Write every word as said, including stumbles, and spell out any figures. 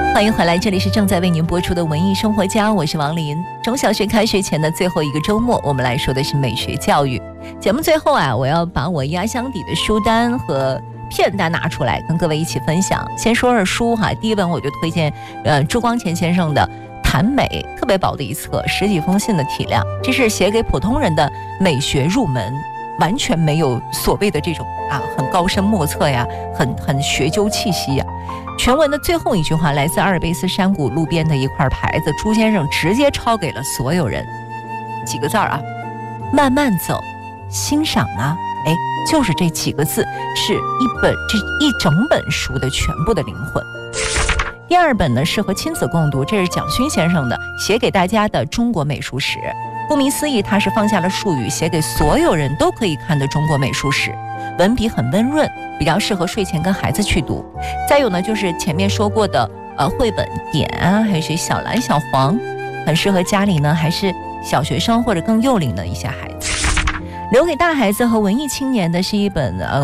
欢迎回来，这里是正在为您播出的文艺生活家，我是王林。中小学开学前的最后一个周末，我们来说的是美学教育。节目最后啊，我要把我压箱底的书单和片单拿出来跟各位一起分享。先说说书哈，第一本我就推荐呃朱光潜先生的《谈美》，特别薄的一册，十几封信的体量，这是写给普通人的美学入门，完全没有所谓的这种啊很高深莫测呀，很很学究气息呀。全文的最后一句话来自阿尔卑斯山谷路边的一块牌子，朱先生直接抄给了所有人，几个字啊，慢慢走，欣赏呢，哎，就是这几个字，是一本这一整本书的全部的灵魂。第二本呢适合亲子共读，这是蒋勋先生的写给大家的中国美术史。顾名思义，他是放下了术语，写给所有人都可以看的中国美术史，文笔很温润，比较适合睡前跟孩子去读。再有呢，就是前面说过的呃绘本点啊，还有小蓝小黄，很适合家里呢还是小学生或者更幼龄的一些孩子。留给大孩子和文艺青年的是一本呃